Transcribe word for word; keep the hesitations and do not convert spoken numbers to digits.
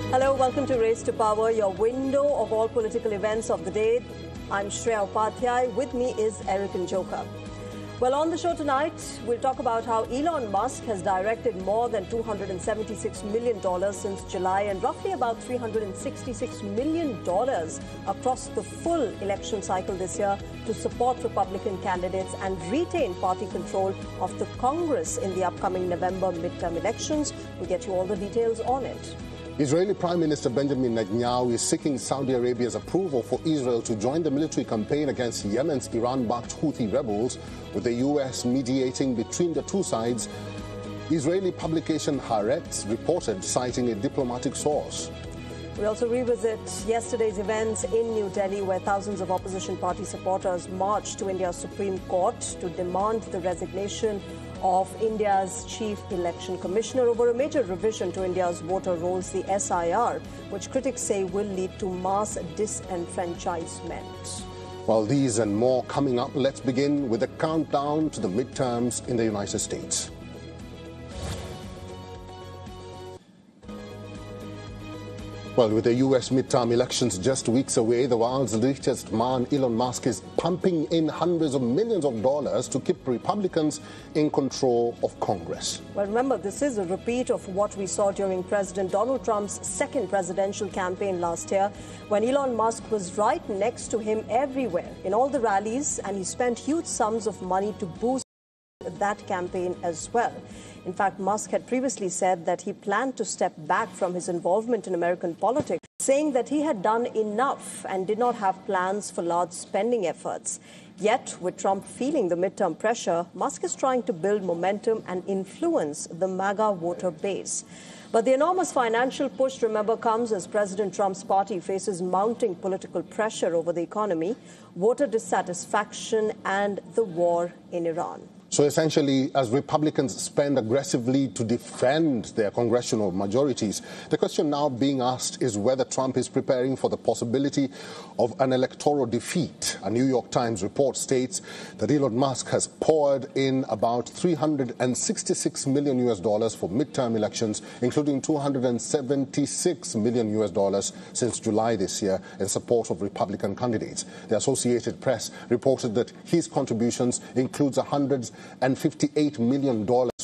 Hello, welcome to Race to Power, your window of all political events of the day. I'm Shreya Upadhyay. With me is Eric Njoka. Well, on the show tonight, we'll talk about how Elon Musk has directed more than two hundred seventy-six million dollars since July and roughly about three hundred sixty-six million dollars across the full election cycle this year to support Republican candidates and retain party control of the Congress in the upcoming November midterm elections. We'll get you all the details on it. Israeli Prime Minister Benjamin Netanyahu is seeking Saudi Arabia's approval for Israel to join the military campaign against Yemen's Iran-backed Houthi rebels, with the U S mediating between the two sides. Israeli publication Haaretz reported, citing a diplomatic source. We also revisit yesterday's events in New Delhi, where thousands of opposition party supporters marched to India's Supreme Court to demand the resignation of India's Chief Election Commissioner over a major revision to India's voter rolls, the S I R, which critics say will lead to mass disenfranchisement. While these and more coming up, let's begin with a countdown to the midterms in the United States. Well, with the U S midterm elections just weeks away, the world's richest man, Elon Musk, is pumping in hundreds of millions of dollars to keep Republicans in control of Congress. Well, remember, this is a repeat of what we saw during President Donald Trump's second presidential campaign last year, when Elon Musk was right next to him everywhere, in all the rallies, and he spent huge sums of money to boost that campaign as well. In fact, Musk had previously said that he planned to step back from his involvement in American politics, saying that he had done enough and did not have plans for large spending efforts. Yet, with Trump feeling the midterm pressure, Musk is trying to build momentum and influence the MAGA voter base. But the enormous financial push, remember, comes as President Trump's party faces mounting political pressure over the economy, voter dissatisfaction, and the war in Iran. So essentially, as Republicans spend aggressively to defend their congressional majorities, the question now being asked is whether Trump is preparing for the possibility of an electoral defeat. A New York Times report states that Elon Musk has poured in about three hundred sixty-six million U S dollars for midterm elections, including two hundred seventy-six million U S dollars since July this year in support of Republican candidates. The Associated Press reported that his contributions includes a hundred and fifty-eight million dollars